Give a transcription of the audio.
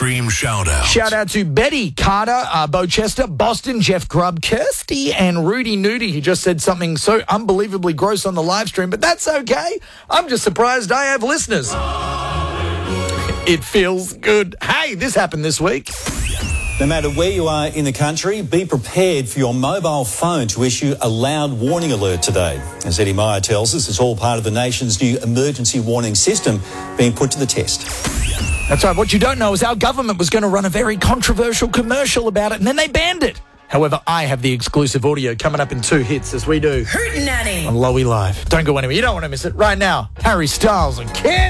Dream shout out. Shout out to Betty, Carter, Bo Chester, Boston, Jeff Grubb, Kirsty, and Rudy Nudie. He just said something so unbelievably gross on the live stream, but that's okay. I'm just surprised I have listeners. It feels good. Hey, this happened this week. No matter where you are in the country, be prepared for your mobile phone to issue a loud warning alert today. As Eddie Meyer tells us, it's all part of the nation's new emergency warning system being put to the test. That's right. What you don't know is our government was going to run a very controversial commercial about it, and then they banned it. However, I have the exclusive audio coming up in 2 hits, as we do Hootenanny on Lowy Live. Don't go anywhere. You don't want to miss it. Right now, Harry Styles and Ken.